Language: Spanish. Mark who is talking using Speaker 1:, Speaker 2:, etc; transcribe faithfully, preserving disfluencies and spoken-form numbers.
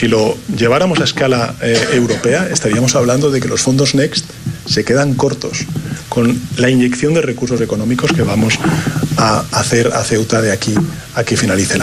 Speaker 1: si lo lleváramos a escala eh, europea, estaríamos hablando de que los fondos Next se quedan cortos con la inyección de recursos económicos que vamos a hacer a Ceuta de aquí a que finalice la